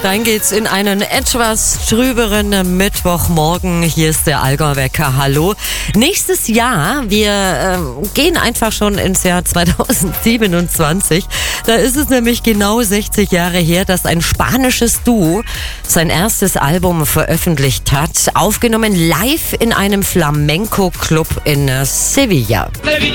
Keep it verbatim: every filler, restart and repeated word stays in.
Dann geht's in einen etwas trüberen Mittwochmorgen. Hier ist der Allgäu-Wecker. Hallo. Nächstes Jahr, wir äh, gehen einfach schon ins Jahr zweitausendsiebenundzwanzig. Da ist es nämlich genau sechzig Jahre her, dass ein spanisches Duo sein erstes Album veröffentlicht hat. Aufgenommen live in einem Flamenco-Club in Sevilla.